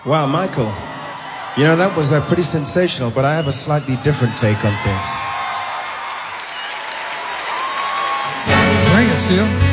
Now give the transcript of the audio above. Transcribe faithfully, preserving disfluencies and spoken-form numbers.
Wow, Michael. You know, that was uh, pretty sensational, but I have a slightly different take on things. Bring it, Seal.